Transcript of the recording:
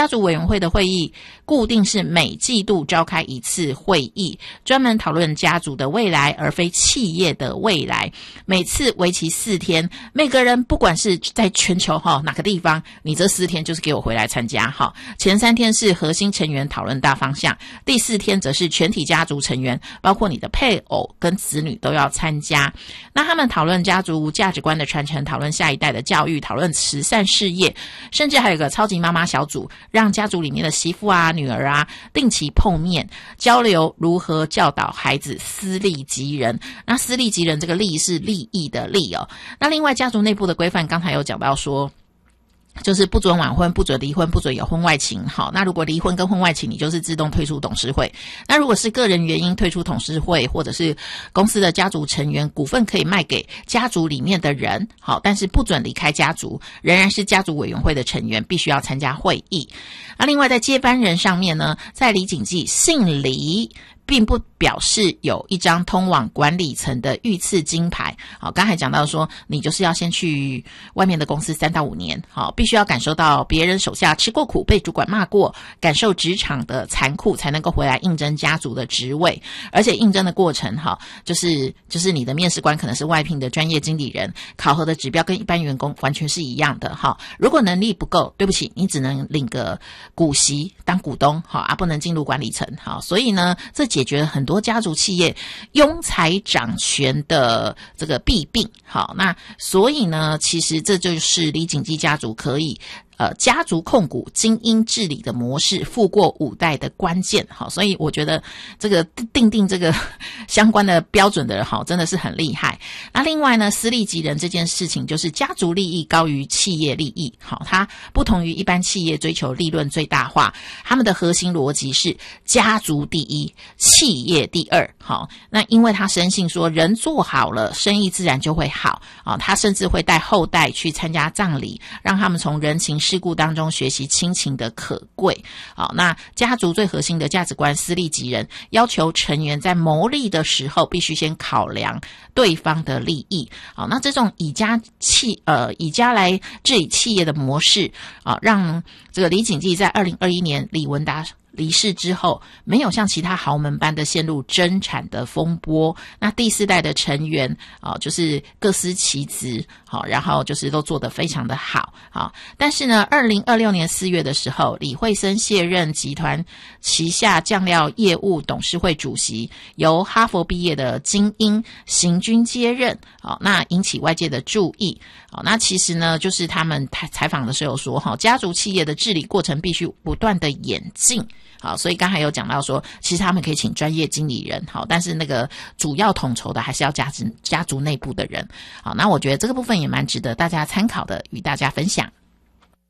家族委员会的会议固定是每季度召开一次会议，专门讨论家族的未来，而非企业的未来。每次为期4天，每个人不管是在全球哪个地方，你这4天就是给我回来参加。前3天是核心成员讨论大方向，第4天则是全体家族成员，包括你的配偶跟子女都要参加。那他们讨论家族价值观的传承，讨论下一代的教育，讨论慈善事业，甚至还有个超级妈妈小组，让家族里面的媳妇啊、女儿啊定期碰面，交流如何教导孩子私利及人。那私利及人这个利是利益的利哦。那另外家族内部的规范，刚才有讲到说，就是不准晚婚，不准离婚，不准有婚外情。好，那如果离婚跟婚外情，你就是自动退出董事会。那如果是个人原因退出董事会，或者是公司的家族成员，股份可以卖给家族里面的人，好，但是不准离开家族，仍然是家族委员会的成员，必须要参加会议。那另外在接班人上面呢，在李锦记姓李，并不表示有一张通往管理层的御赐金牌。好，刚才讲到说，你就是要先去外面的公司3到5年，好，必须要感受到别人手下吃过苦，被主管骂过，感受职场的残酷，才能够回来应征家族的职位。而且应征的过程，就是你的面试官可能是外聘的专业经理人，考核的指标跟一般员工完全是一样的。好，如果能力不够，对不起，你只能领个股息当股东，好不能进入管理层。好，所以呢，这解决了很多家族企业拥财掌权的这个弊病。好，那所以呢，其实这就是李锦记家族可以家族控股精英治理的模式富过5代的关键。好，所以我觉得这个定这个相关的标准的人真的是很厉害。那另外呢，私利及人这件事情，就是家族利益高于企业利益。好，它不同于一般企业追求利润最大化，他们的核心逻辑是家族第一，企业第二。好，那因为他深信说人做好了，生意自然就会好。他甚至会带后代去参加葬礼，让他们从人情世故当中学习亲情的可贵。好，那家族最核心的价值观私利及人，要求成员在谋利的时候必须先考量对方的利益。好，那这种以家来治理企业的模式让这个李锦记在2021年李文达离世之后，没有像其他豪门般的陷入争产的风波。那第4代的成员就是各司其职，好，然后就是都做得非常的好。好，但是呢，2026年4月的时候，李惠森卸任集团旗下酱料业务董事会主席，由哈佛毕业的精英行军接任。好，那引起外界的注意。好，那其实呢，就是他们采访的时候说，家族企业的治理过程必须不断的演进。好，所以刚才有讲到说，其实他们可以请专业经理人，好，但是那个主要统筹的还是要家族内部的人。好，那我觉得这个部分也蛮值得大家参考的，与大家分享。